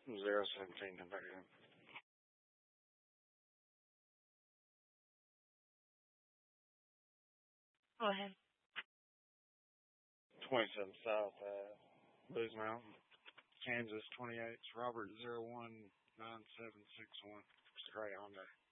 017 Kentucky. Go ahead. 27 South Blues Mountain, Kansas 28, Robert 019761. It's a great Hyundai.